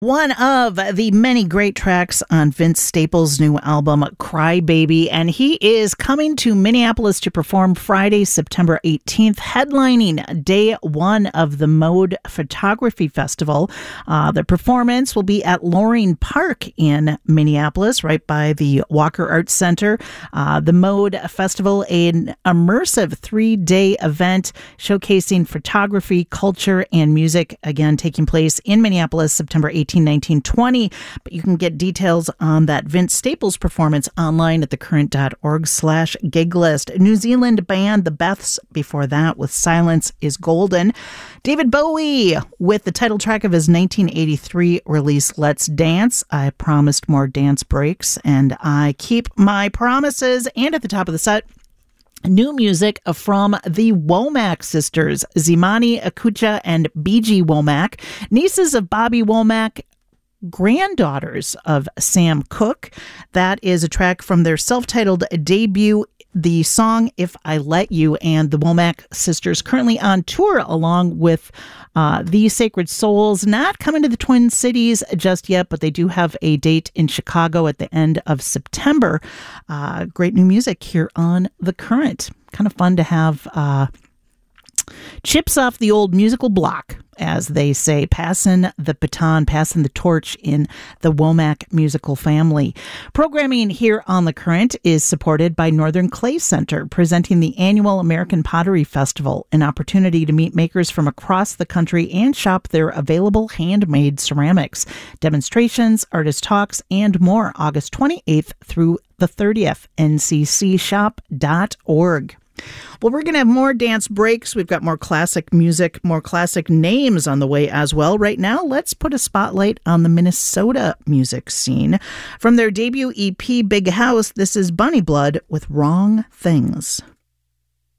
One of the many great tracks on Vince Staples' new album, Cry Baby, and he is coming to Minneapolis to perform Friday, September 18th, headlining day one of the Mode Photography Festival. The performance will be at Loring Park in Minneapolis, right by the Walker Arts Center. The Mode Festival, an immersive 3-day event showcasing photography, culture, and music, again, taking place in Minneapolis, September 18th. 1920, but you can get details on that Vince Staples performance online at thecurrent.org/gig list. New Zealand band The Beths before that with Silence is Golden. David Bowie with the title track of his 1983 release Let's Dance. I promised more dance breaks and I keep my promises. And at the top of the set, new music from the Womack sisters, Zimani Akucha and BG Womack, nieces of Bobby Womack, granddaughters of Sam Cooke. That is a track from their self-titled debut, the song If I Let You, and the Womack sisters currently on tour along with the Sacred Souls, not coming to the Twin Cities just yet, but they do have a date in Chicago at the end of September. Great new music here on The Current. Kind of fun to have chips off the old musical block, as they say, passing the baton, passing the torch in the Womack musical family. Programming here on The Current is supported by Northern Clay Center, presenting the annual American Pottery Festival, an opportunity to meet makers from across the country and shop their available handmade ceramics. Demonstrations, artist talks, and more, August 28th through the 30th, nccshop.org. Well, we're going to have more dance breaks. We've got more classic music, more classic names on the way as well. Right now, let's put a spotlight on the Minnesota music scene. From their debut EP, Big House, this is Bunny Blood with Wrong Things.